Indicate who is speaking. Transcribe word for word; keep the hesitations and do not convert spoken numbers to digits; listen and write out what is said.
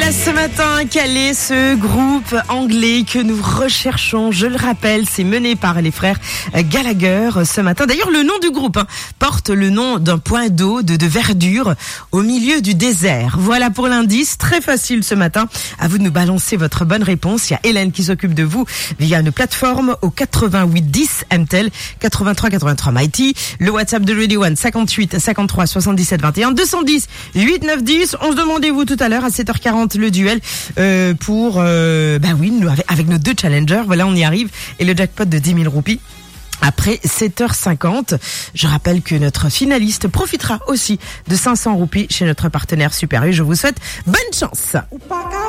Speaker 1: Ce matin, quel est ce groupe anglais que nous recherchons? Je le rappelle, c'est mené par les frères Gallagher ce matin. D'ailleurs, le nom du groupe hein, porte le nom d'un point d'eau, de, de verdure au milieu du désert. Voilà pour l'indice, très facile ce matin. À vous de nous balancer votre bonne réponse. Il y a Hélène qui s'occupe de vous via une plateforme au quatre-vingt-huit dix M T L, quatre-vingt-trois quatre-vingt-trois Mighty. Le WhatsApp de Radio One, cinquante-huit cinquante-trois soixante-dix-sept vingt et un, deux cent dix huit neuf dix. On se demandait vous tout à l'heure à sept heures quarante le duel euh, pour euh, bah oui nous, avec, avec nos deux challengers. Voilà, on y arrive, et le jackpot de dix mille roupies après sept heures cinquante. Je rappelle que notre finaliste profitera aussi de cinq cents roupies chez notre partenaire Super U. Je vous souhaite bonne chance.